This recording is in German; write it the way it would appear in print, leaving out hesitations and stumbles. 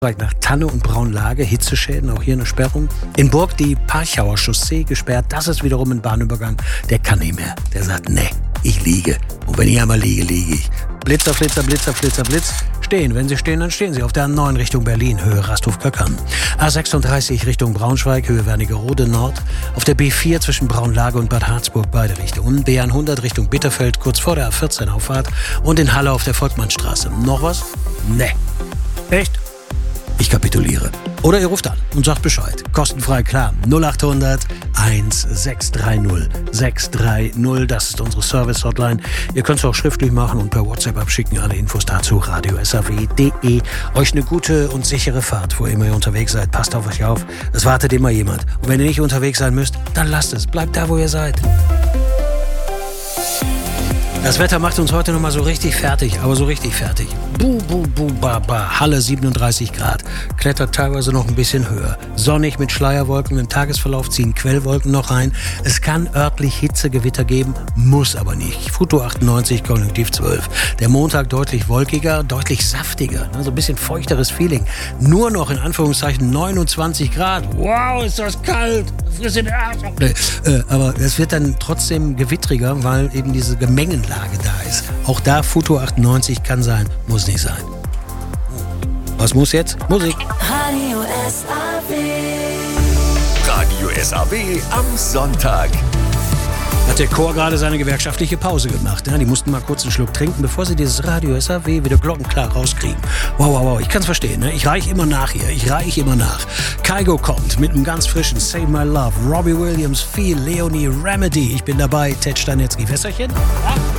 Nach Tanne und Braunlage, Hitzeschäden, auch hier eine Sperrung. In Burg die Parchauer Chaussee gesperrt. Das ist wiederum ein Bahnübergang. Der kann nicht mehr. Der sagt, nee, ich liege. Und wenn ich einmal liege, liege ich. Blitzer, Flitzer, Blitzer, Flitzer, Blitz. Stehen. Wenn Sie stehen, dann stehen Sie auf der A9 Richtung Berlin, Höhe Rasthof-Kackern. A36 Richtung Braunschweig, Höhe Wernigerode Nord. Auf der B4 zwischen Braunlage und Bad Harzburg, beide Richtungen. B100 Richtung Bitterfeld, kurz vor der A14 Auffahrt. Und in Halle auf der Volkmannstraße. Noch was? Nee. Echt? Ich kapituliere. Oder ihr ruft an und sagt Bescheid. Kostenfrei, klar. 0800 1630 630. Das ist unsere Service-Hotline. Ihr könnt es auch schriftlich machen und per WhatsApp abschicken. Alle Infos dazu radio.saw.de. Euch eine gute und sichere Fahrt, wo immer ihr unterwegs seid. Passt auf euch auf. Es wartet immer jemand. Und wenn ihr nicht unterwegs sein müsst, dann lasst es. Bleibt da, wo ihr seid. Das Wetter macht uns heute nochmal so richtig fertig, aber so richtig fertig. Halle 37 Grad, klettert teilweise noch ein bisschen höher. Sonnig mit Schleierwolken, im Tagesverlauf ziehen Quellwolken noch rein. Es kann örtlich Hitzegewitter geben, muss aber nicht. Futo 98, Konjunktiv 12. Der Montag deutlich wolkiger, deutlich saftiger, so ein bisschen feuchteres Feeling. Nur noch in Anführungszeichen 29 Grad. Wow, ist das kalt! Friss in den Arsch. Aber es wird dann trotzdem gewittriger, weil eben diese Gemengenlage da ist. Auch da Futo 98 kann sein, muss nicht sein. Was muss jetzt? Musik. Radio SAW. Radio SAW am Sonntag. Hat der Chor gerade seine gewerkschaftliche Pause gemacht. Ja, die mussten mal kurz einen Schluck trinken, bevor sie dieses Radio SAW wieder glockenklar rauskriegen. Wow. Ich kann es verstehen. Ne? Ich reiche immer nach hier. Kygo kommt mit einem ganz frischen Save My Love. Robbie Williams, Feel, Leonie, Remedy. Ich bin dabei. Ted Stanetzky. Wässerchen? Ja.